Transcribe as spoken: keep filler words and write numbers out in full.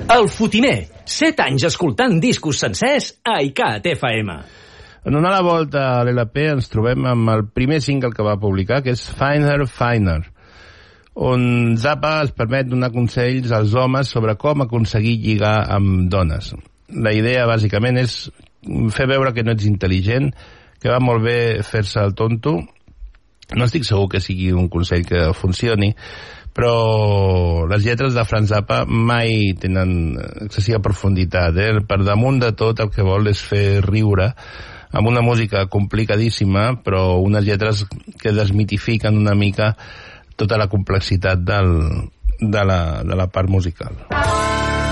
El Fotimer, set anys escoltant discos sencers a I C A T F M. En donar la volta a l'L P ens trobem amb el primer single que va publicar, que és Finer, Finer, on Zappa es permet donar consells als homes sobre com aconseguir lligar amb dones. La idea, bàsicament, és fer veure que no ets intel·ligent, que va molt bé fer-se el tonto. No estic segur que sigui un consell que funcioni, però les lletres de Frank Zappa mai tenen excessiva profunditat. Eh? Per damunt de tot el que vol és fer riure amb una música complicadíssima, però unes lletres que desmitifiquen una mica tota la complexitat del, de, la, de la part musical.